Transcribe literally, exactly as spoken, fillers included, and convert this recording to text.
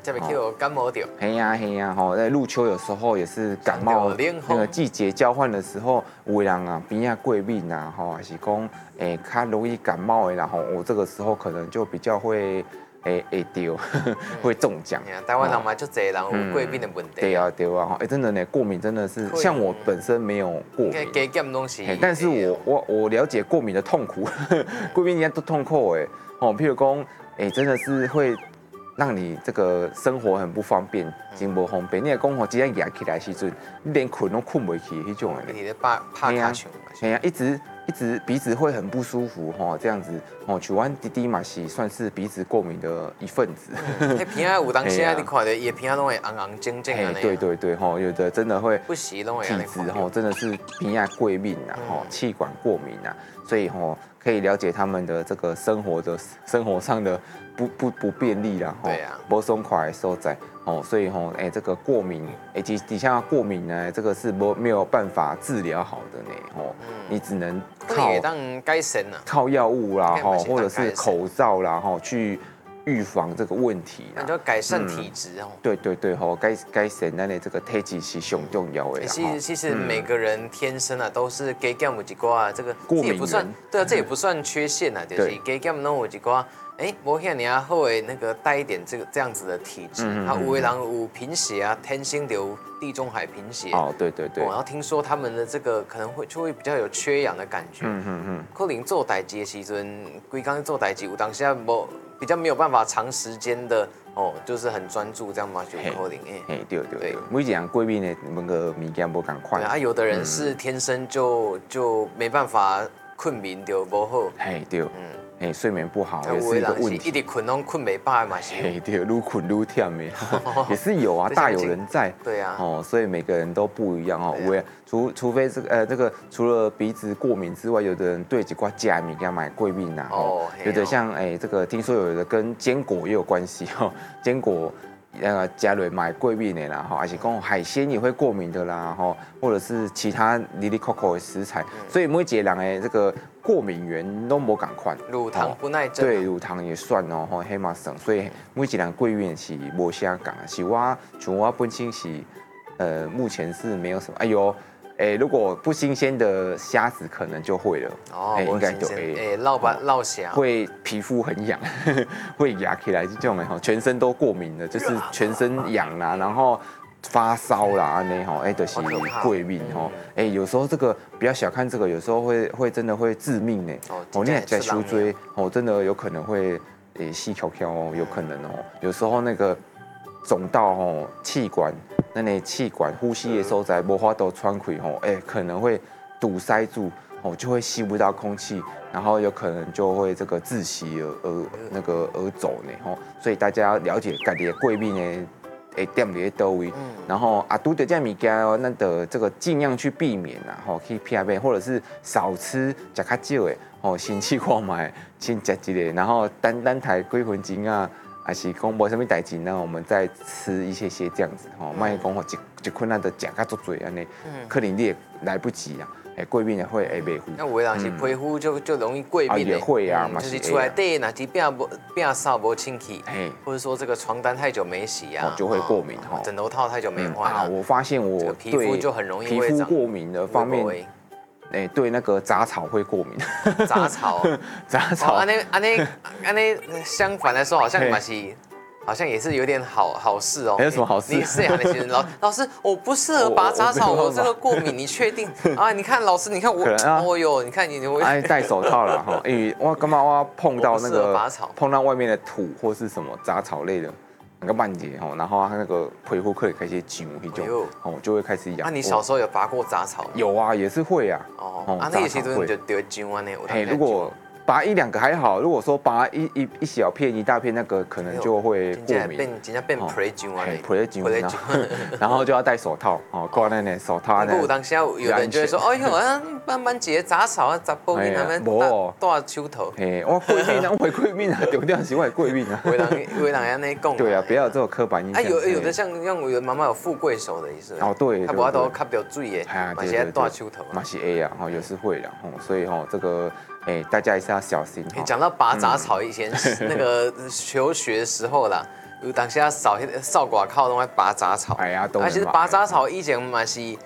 这边有感冒掉。 嘿呀嘿呀吼，在入秋有时候也是感冒那个季节交换的时候，有的人啊边啊过敏啊，吼还是讲诶较容易感冒的啦吼，我这个时候可能就比较会。会会丢，会中奖。 台湾人嘛，就这人有过敏的问题。 对啊，对啊，哎，真的呢，过敏真的是，像我本身没有过敏， 加减东西。 但是我我我了解过敏的痛苦，过敏人家都痛苦哎，哦，譬如讲，哎，真的是会让你这个生活很不方便，真不方便。你讲吼，只要压起来时阵，你连困都困不起那种的。 你咧怕怕卡熊。 哎呀，一直。一直鼻子会很不舒服哈，这样子哦。曲湾弟弟嘛是算是鼻子过敏的一份子。 那鼻啊有当时啊，你看的也鼻啊都会红红肿肿的。 对对对哈，有的真的会不洗都会体质哈，真的是鼻啊过敏啊，哈气管过敏啊，所以哈可以了解他们的这个生活的生活上的不不不便利啦哈。 对啊， 不松快的所在哦，所以哈哎这个过敏哎底底下过敏呢，这个是没没有办法治疗好的呢哦，你只能。靠改善啊， 靠药物啦，哈，或者是口罩啦，哈，去预防这个问题。 那就改善体质哦。 对对对，哈，改改善咱的这个体质是上重要的。 其实其实每个人天生啊都是给减有一寡这个， 过敏不算对啊，这也不算缺陷啊，就是给减弄有一寡。哎，我看你啊，后尾那个带一点这个这样子的体质，他有的人有贫血啊，天生有地中海贫血。 哦，对对对。 然后听说他们的这个可能会就会比较有缺氧的感觉。嗯嗯嗯。可能做代志的时阵，规工做代志，有当时啊无比较没有办法长时间的哦，就是很专注这样嘛，就可能哎。 哎，对对对。每一样过敏的那个物件无共款。 啊，有的人是天生就就没办法困眠就不好。 哎，对。嗯。哎，睡眠不好也是一个问题。 一直困拢困没饱嘛是。 哎，对，愈困愈忝的，也是有啊，大有人在。 对啊。 哦，所以每个人都不一样哦。我除除非这个呃这个除了鼻子过敏之外，有的人对几挂加米给买过敏呐。哦。有的像哎这个听说有的跟坚果也有关系哦，坚果。那个加瑞买过敏的啦，哈，而且讲海鲜也会过敏的啦，哈，或者是其他里里扣扣的食材，所以每一个人的这个过敏源都无共款。 乳糖不耐症。 对，乳糖也算哦，吼，黑马省，所以每一个人过敏是无啥讲，是我像我本身是，呃，目前是没有什么，哎呦。哎，如果不新鲜的虾子可能就会了哦，应该就哎，烙把烙虾会皮肤很痒，会痒起来这种的哈，全身都过敏的，就是全身痒啦，然后发烧啦那吼，哎，就是过敏吼，哎，有时候这个不要小看这个，有时候会会真的会致命呢。哦，你在胸椎哦，真的有可能会诶细条条哦，有可能哦，有时候那个肿到哦气管。那你气管呼吸的时候在无法度喘气吼，哎，可能会堵塞住哦，就会吸不到空气，然后有可能就会这个窒息而而那个而走呢吼，所以大家要了解家己的过敏呢，会点伫倒位，然后啊，拄到这物件哦，那的这个尽量去避免啦吼，去避免或者是少吃，食较少的哦，先去看卖，先食一个，然后单单台几分钟啊。还是讲无什么代志呢，我们再吃一些些这样子吼，万一讲吼一一困难的食较足多安尼，可能你也来不及啊，哎，过敏也会会袂赴。 那有的人是皮肤就就容易过敏也会啊， 就是出来底哪几变无变扫无清气，或者说这个床单太久没洗啊， 就会过敏哈， 枕头套太久没换啊。我发现我皮肤就很容易皮肤过敏的方面。哎，对那个杂草会过敏。 杂草， 杂草。 安尼安尼安尼，相反来说，好像嘛是，好像也是有点好好事哦。 还有什么好事？ 你是呀，那些老老师，我不适合拔杂草，我这个过敏，你确定？啊，你看老师，你看我，哦哟，你看你我。 哎，戴手套了哈，因为我干嘛我碰到那个碰到外面的土或是什么杂草类的。那个慢节吼，然后它那个皮肤可以开始痒那种，哦，就会开始痒。 那你小时候有拔过杂草吗？ 有啊，也是会啊。 哦，啊，那个时候就就会痒啊，那有。 嘿，如果拔一两个还好，如果说拔一一一小片、一大片，那个可能就会过敏。 变，真正变皮痒啊， 皮痒，然后就要戴手套哦，挂那那手套。 不过当下有人就会说，哎呦，啊，慢慢结杂草啊，杂过敏他们大大手头。 嘿，我过敏啊，我会过敏啊，重点是我会过敏啊。 有人有人安尼讲。 对啊，不要有这种刻板印象。 啊，有有的像像有的妈妈有富贵手的意思。 哦，对。 他不要都吸到水的，嘛是大手头。 嘛是 A 啊，哦，也是会的，哦，所以哦，这个。哎、欸，大家也是要小心。 讲到拔杂草，以前那个求学的时候啦， 有当时啊扫迄扫挂靠拢爱拔杂草。 哎呀，都啊，其实拔杂草以前嘛是